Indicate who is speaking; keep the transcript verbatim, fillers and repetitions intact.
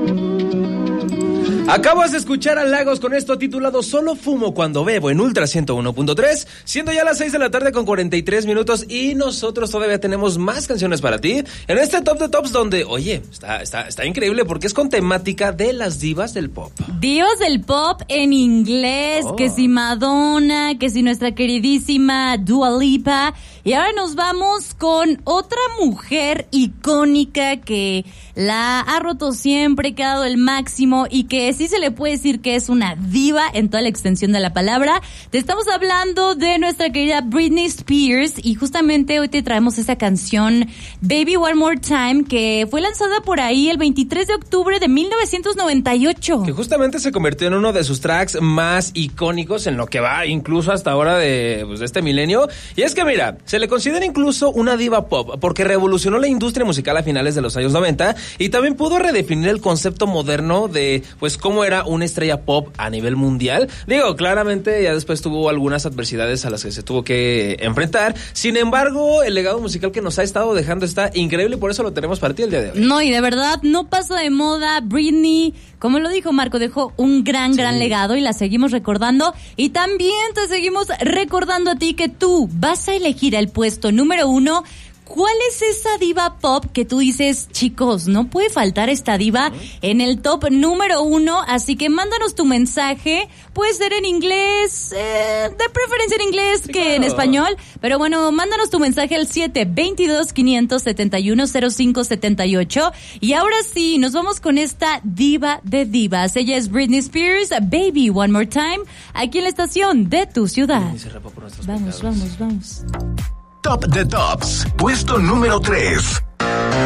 Speaker 1: Acabas de escuchar a Lagos con esto titulado Solo fumo cuando bebo en Ultra ciento uno punto tres, siendo ya las seis de la tarde con cuarenta y tres minutos y nosotros todavía tenemos más canciones para ti en este Top de Tops donde, oye, está, está, está increíble porque es con temática de las divas del pop.
Speaker 2: Divas del pop en inglés, oh. que si Madonna, que si nuestra queridísima Dua Lipa. Y ahora nos vamos con otra mujer icónica que la ha roto siempre, que ha dado el máximo y que sí se le puede decir que es una diva en toda la extensión de la palabra. Te estamos hablando de nuestra querida Britney Spears y justamente hoy te traemos esa canción Baby One More Time que fue lanzada por ahí el veintitrés de octubre de mil novecientos noventa y ocho.
Speaker 1: Que justamente se convirtió en uno de sus tracks más icónicos en lo que va incluso hasta ahora de, pues, de este milenio. Y es que mira, se le considera incluso una diva pop porque revolucionó la industria musical a finales de los años noventa y también pudo redefinir el concepto moderno de pues cómo era una estrella pop a nivel mundial. Digo, claramente ya después tuvo algunas adversidades a las que se tuvo que enfrentar. Sin embargo, el legado musical que nos ha estado dejando está increíble y por eso lo tenemos para ti el día de hoy.
Speaker 2: No, y de verdad, no pasó de moda. Britney, como lo dijo Marco, dejó un gran, sí. gran legado y la seguimos recordando. Y también te seguimos recordando a ti que tú vas a elegir el puesto número uno. ¿Cuál es esa diva pop que tú dices, chicos, no puede faltar esta diva en el top número uno? Así que mándanos tu mensaje, puede ser en inglés, eh, de preferencia en inglés sí, que claro. en español, pero bueno, mándanos tu mensaje al siete veintidós, quinientos setenta y uno, cero cinco setenta y ocho. Y ahora sí, nos vamos con esta diva de divas. Ella es Britney Spears, Baby One More Time, aquí en la estación de tu ciudad. Vamos, vamos, vamos.
Speaker 3: Top de Tops, puesto número tres.